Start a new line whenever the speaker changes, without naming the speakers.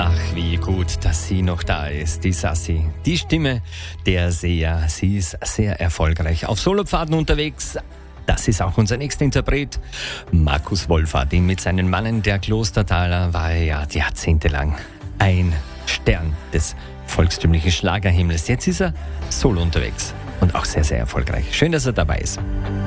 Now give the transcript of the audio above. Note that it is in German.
Ach, wie gut, dass sie noch da ist, die Sassi. Die Stimme der Seher. Sie ist sehr erfolgreich auf Solopfaden unterwegs. Das ist auch unser nächster Interpret. Markus Wohlfahrt. Mit seinen Mannen der Klostertaler war er ja jahrzehntelang ein Stern des volkstümlichen Schlagerhimmels. Jetzt ist er solo unterwegs und auch sehr, sehr erfolgreich. Schön, dass er dabei ist.